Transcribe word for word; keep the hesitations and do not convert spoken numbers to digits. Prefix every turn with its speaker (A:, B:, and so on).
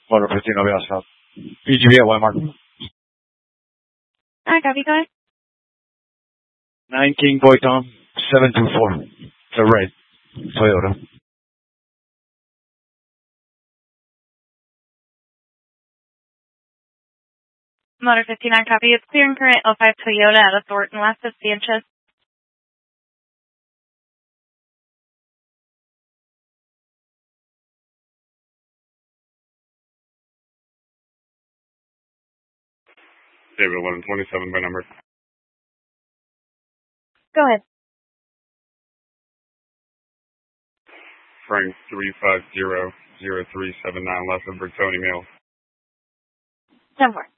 A: Motor fifteen, I'll be outside. E G B at Y mark.
B: Alright, copy, go ahead.
A: nine King Boy Tom, seven two four. It's a red Toyota.
B: Motor fifty-nine, copy. It's clear and current oh five Toyota out of Thornton, last of Sanchez.
C: David eleven twenty-seven by number.
B: Go ahead.
C: Frank three five zero zero three seven nine, last of Bertoni Mail.
B: ten four.